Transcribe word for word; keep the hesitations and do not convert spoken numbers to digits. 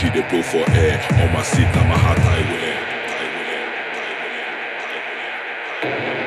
G they blow for air. On my seat, now my heart I wear.